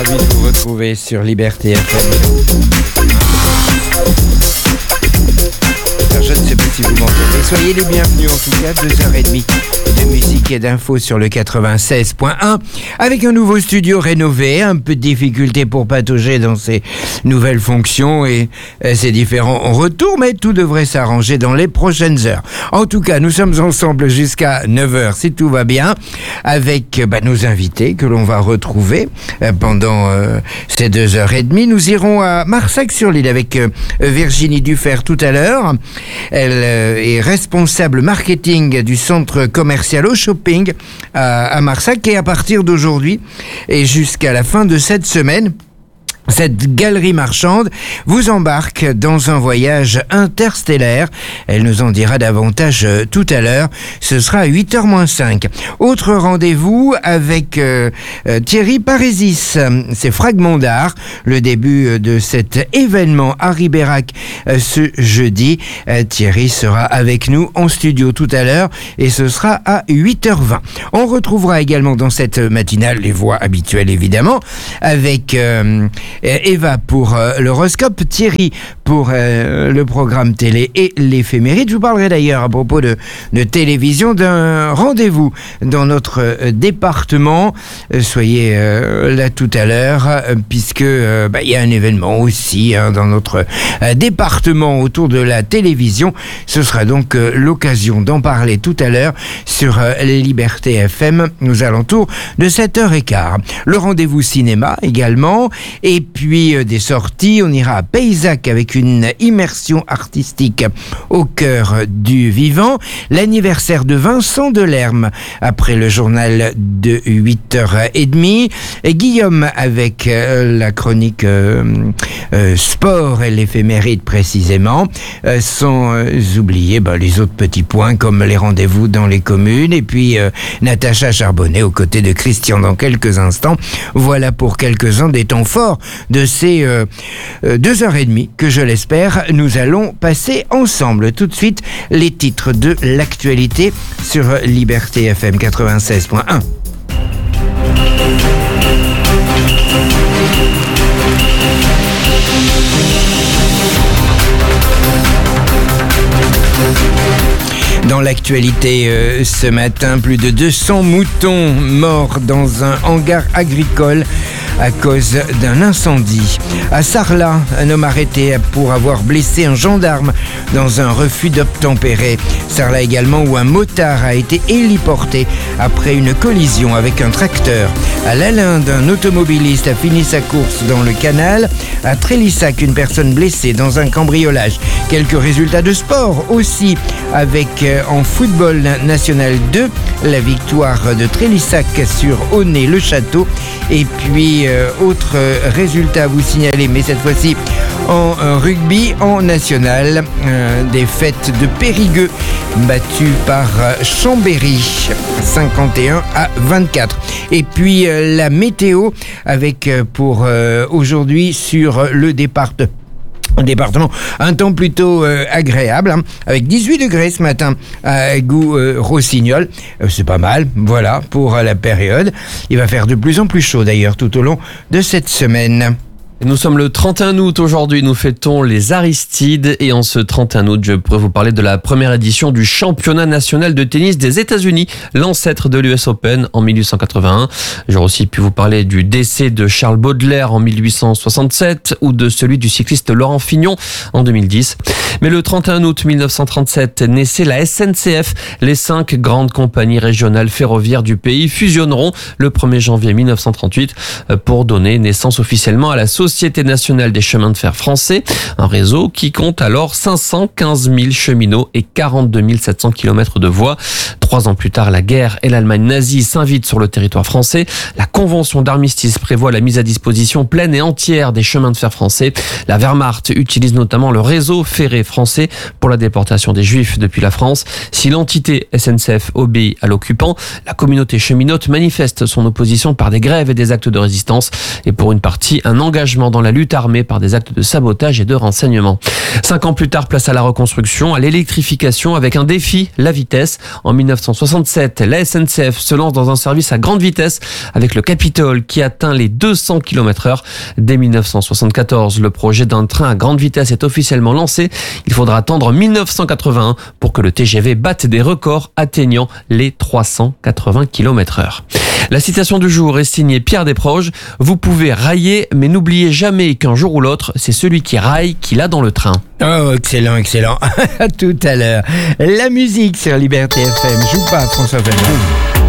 Ravi de vous retrouver sur Liberté FM. Alors, je ne sais pas si vous m'entendez. Soyez les bienvenus en tout cas, 2h30 de musique et d'infos sur le 96.1 avec un nouveau studio rénové, un peu de difficulté pour patauger dans ses nouvelles fonctions et ses différents retours, mais tout devrait s'arranger dans les prochaines heures. En tout cas, nous sommes ensemble jusqu'à 9h si tout va bien avec nos invités que l'on va retrouver pendant ces 2h30. Nous irons à Marsac-sur-l'Île avec Virginie Dufer tout à l'heure. Elle est responsable marketing du centre commercial au shopping à Marsac et à partir d'aujourd'hui et jusqu'à la fin de cette semaine, cette galerie marchande vous embarque dans un voyage interstellaire. Elle nous en dira davantage tout à l'heure. Ce sera à 8h-5. Autre rendez-vous avec Thierry Parésis. C'est Fragment d'art. Le début de cet événement à Ribérac ce jeudi. Thierry sera avec nous en studio tout à l'heure et ce sera à 8h20. On retrouvera également dans cette matinale les voix habituelles évidemment avec Eva pour l'horoscope, Thierry pour le programme télé et l'éphéméride. Je vous parlerai d'ailleurs à propos de télévision d'un rendez-vous dans notre département. Soyez là tout à l'heure puisque il y a un événement aussi dans notre département autour de la télévision. Ce sera donc l'occasion d'en parler tout à l'heure sur Liberté FM aux alentours de 7h15. Le rendez-vous cinéma également et puis des sorties, on ira à Paysac avec une immersion artistique au cœur du vivant. L'anniversaire de Vincent Delerme après le journal de 8h30. Et Guillaume avec la chronique sport et l'éphéméride précisément. Sans oublier les autres petits points comme les rendez-vous dans les communes. Et puis Natacha Charbonnet aux côtés de Christian dans quelques instants. Voilà pour quelques-uns des temps forts de ces 2h30 que je l'espère nous allons passer ensemble. Tout de suite les titres de l'actualité sur Liberté FM 96.1. Dans l'actualité ce matin, plus de 200 moutons morts dans un hangar agricole à cause d'un incendie. À Sarlat, un homme arrêté pour avoir blessé un gendarme dans un refus d'obtempérer. Sarlat également où un motard a été héliporté après une collision avec un tracteur. À Lalinde, un automobiliste a fini sa course dans le canal. À Trélissac, une personne blessée dans un cambriolage. Quelques résultats de sport aussi avec en football national 2, la victoire de Trélissac sur Aulnay-le-Château. Et puis, autre résultat à vous signaler, mais cette fois-ci en rugby, en national, des fêtes de Périgueux battues par Chambéry, 51-24. Et puis, la météo avec pour aujourd'hui sur le département, un temps plutôt agréable, avec 18 degrés ce matin à Gou-Rossignol. C'est pas mal, voilà, pour la période. Il va faire de plus en plus chaud d'ailleurs tout au long de cette semaine. Nous sommes le 31 août aujourd'hui, nous fêtons les Aristides et en ce 31 août, je pourrais vous parler de la première édition du championnat national de tennis des États-Unis, l'ancêtre de l'US Open en 1881. J'aurais aussi pu vous parler du décès de Charles Baudelaire en 1867 ou de celui du cycliste Laurent Fignon en 2010. Mais le 31 août 1937 naissait la SNCF. Les 5 grandes compagnies régionales ferroviaires du pays fusionneront le 1er janvier 1938 pour donner naissance officiellement à la Société nationale des chemins de fer français, un réseau qui compte alors 515 000 cheminots et 42 700 km de voies. 3 ans plus tard, la guerre et l'Allemagne nazie s'invitent sur le territoire français. La convention d'armistice prévoit la mise à disposition pleine et entière des chemins de fer français. La Wehrmacht utilise notamment le réseau ferré français pour la déportation des Juifs depuis la France. Si l'entité SNCF obéit à l'occupant, la communauté cheminote manifeste son opposition par des grèves et des actes de résistance et pour une partie, un engagement dans la lutte armée par des actes de sabotage et de renseignement. 5 ans plus tard, place à la reconstruction, à l'électrification avec un défi, la vitesse. En 19 1967, la SNCF se lance dans un service à grande vitesse avec le Capitole qui atteint les 200 km/h. Dès 1974, le projet d'un train à grande vitesse est officiellement lancé. Il faudra attendre 1981 pour que le TGV batte des records atteignant les 380 km/h. La citation du jour est signée Pierre Desproges. Vous pouvez railler, mais n'oubliez jamais qu'un jour ou l'autre, c'est celui qui raille qui l'a dans le train. Oh, excellent, excellent. À tout à l'heure. La musique sur Liberté FM. Joue pas, François Fellman.